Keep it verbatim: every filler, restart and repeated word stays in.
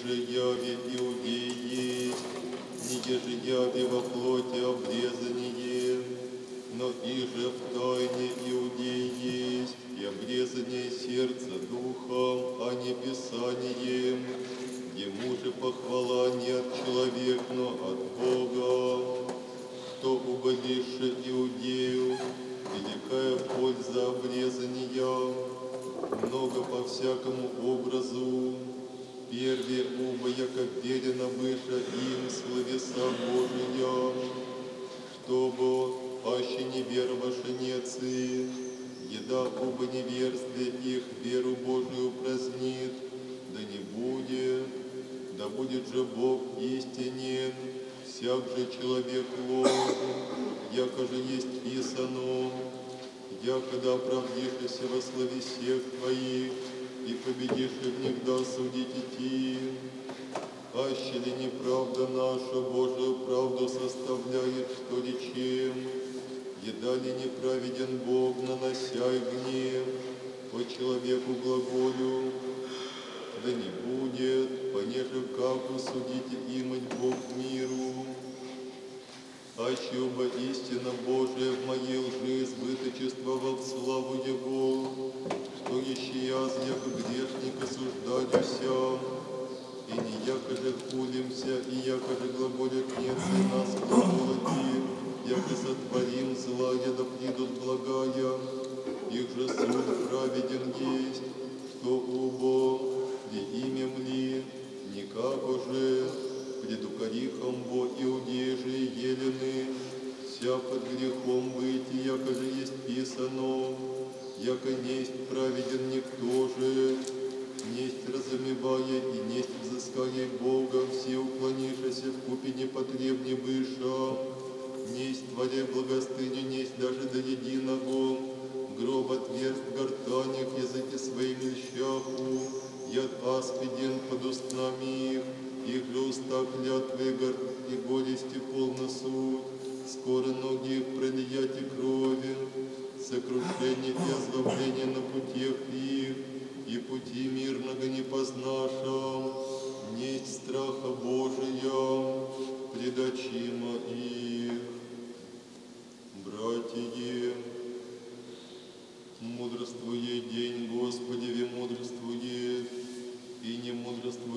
же яви иудей есть, не еже яви во плоти обрезание, но иже в тайне иудей есть, и обрезание сердца духом, а не писанием, ему же похвала не от человека, но от Бога. Кто угодивши иудею, великая польза обрезания, много по всякому образу, первее уба, яко верено выше им словеса Божия, чтобы аще неверовавши нецы, еда уба неверстве их веру Божию празднит, да не будет, да будет же Бог истинен, всяк же человек ложь, яко же есть писано, якогда оправдишься во словесех твоих, и победишь в них да судить идти. Аще ли неправда наша Божию правду составляет, что речем, еда ли неправеден Бог, нанося гнев по человеку глаголю, да не будет, понеже как усудите имать Бог миру. Аще оба истина Божия в моей лжи избыточествовал в славу Его, что еще я, яко грешник, осуждаюся, и не яко же хулимся, и яко же глаголят нет и нас глаголоти, яко сотворим злая, да придут благая, их же суд праведен есть, что убо, ли имем ли, никак уже, преду корихом во иудеи же елены, вся под грехом выйти, яко же есть писано, яко несть праведен никто же, несть разумевая и несть взыская Бога, все уклонившися в купе непотребне выша, несть творя благостыню, несть даже до единого, гроб отверст в гортанях, языки своими льщаху, яд аспиден под устнами их, их же уста клятвы и горести полна суть, скоро ноги их пролияти крови, сокрушение и озлобление на путях их, и пути мирного не познаша, несть страха Божия, предочима их.